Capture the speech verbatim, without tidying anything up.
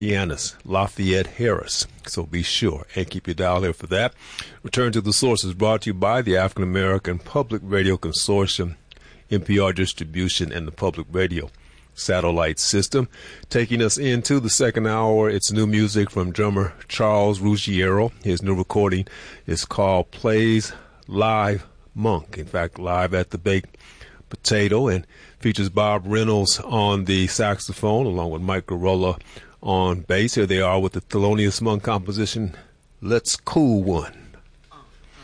Pianist Lafayette Harris. So be sure and keep your dial here for that. Return to the Source is brought to you by the African American Public Radio Consortium, N P R Distribution, and the Public Radio Satellite System. Taking us into the second hour, it's new music from drummer Charles Ruggiero. His new recording is called Plays Live Monk. In fact, live at the Baked Potato, and features Bob Reynolds on the saxophone along with Mike Garola on bass. Here they are with the Thelonious Monk composition, Let's Cool One.